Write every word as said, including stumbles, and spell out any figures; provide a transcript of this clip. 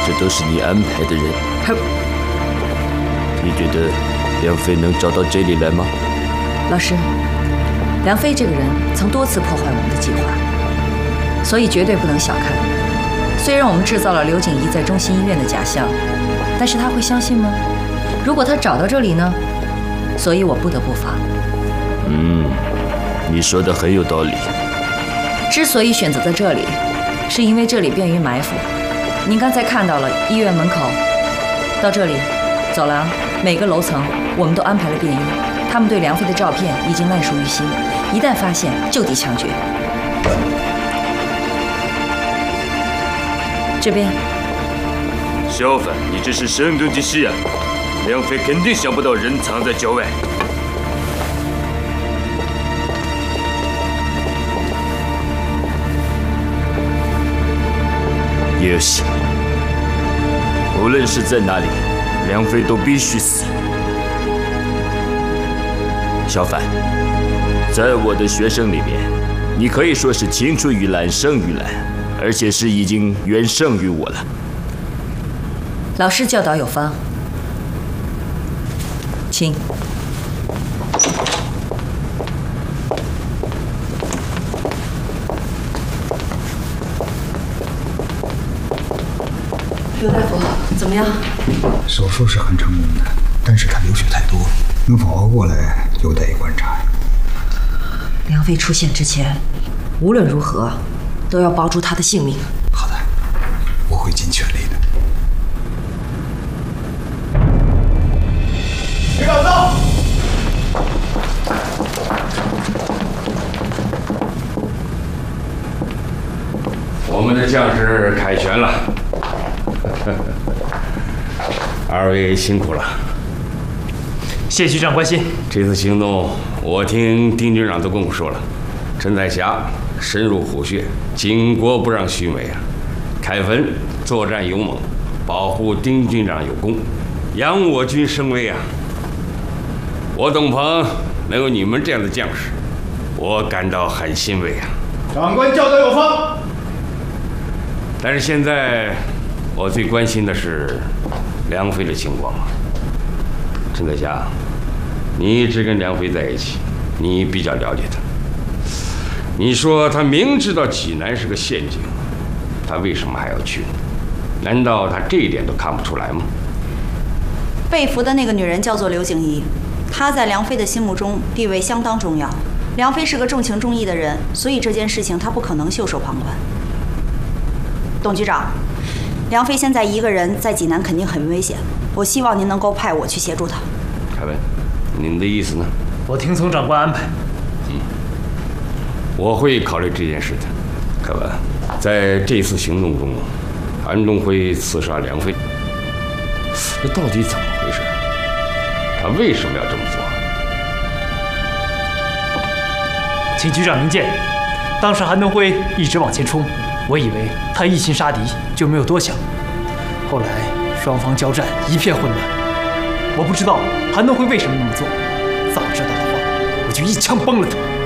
这都是你安排的人。 哼！ 你觉得梁飞能找到这里来吗？ 老师，梁飞这个人曾多次破坏我们的计划，所以绝对不能小看。虽然我们制造了刘景怡在中心医院的假象，但是他会相信吗？如果他找到这里呢？所以我不得不防。 嗯，你说的很有道理。 之所以选择在这里，是因为这里便于埋伏。您刚才看到了医院门口，到这里，走廊每个楼层我们都安排了便衣，他们对梁飞的照片已经烂熟于心，一旦发现就地枪决。这边， 小范，你这是声东击西啊！梁飞肯定想不到人藏在郊外。也行，无论是在哪里，梁飞都必须死。小范，在我的学生里面，你可以说是青出于蓝胜于蓝，而且是已经远胜于我了。 老师教导有方，请。刘大夫，怎么样？ 手术是很成功的，但是他流血太多，能否熬过来有待于观察。 梁飞出现之前，无论如何都要保住他的性命。 好的，我会尽全力的。 别搞造！ 我们的将士凯旋了。二位辛苦了， 谢局长关心。 这次行动，我听丁军长都跟我说了，陈彩霞深入虎穴，巾帼不让须眉啊。凯文作战勇猛，保护丁军长有功，扬我军声威啊。我董鹏能有你们这样的将士，我感到很欣慰啊。 长官教导有方。 但是现在，我最关心的是梁飞的情况啊。陈彩霞，你一直跟梁飞在一起，你比较了解他。你说他明知道济南是个陷阱，他为什么还要去？难道他这一点都看不出来吗？ 被俘的那个女人叫做刘景怡，她在梁飞的心目中地位相当重要。梁飞是个重情重义的人，所以这件事情他不可能袖手旁观。董局长，梁飞现在一个人在济南肯定很危险，我希望您能够派我去协助他。 凯文，您的意思呢？ 我听从长官安排。 嗯，我会考虑这件事的。凯文，在这次行动中，韩东辉刺杀梁飞，这到底怎么回事？他为什么要这么做？ 请局长明鉴。当时韩东辉一直往前冲，我以为他一心杀敌，就没有多想。后来双方交战一片混乱，我不知道韩东辉为什么那么做。早知道的话，我就一枪崩了他。